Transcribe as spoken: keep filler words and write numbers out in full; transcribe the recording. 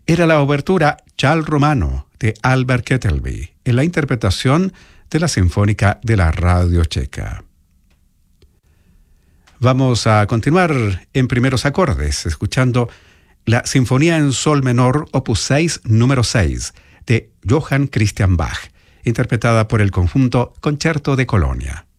Era la obertura Chal Romano de Albert Kettelby, en la interpretación de la Sinfónica de la Radio Checa. Vamos a continuar en primeros acordes, escuchando la Sinfonía en Sol Menor, opus seis, número seis, de Johann Christian Bach, interpretada por el conjunto Concerto de Colonia.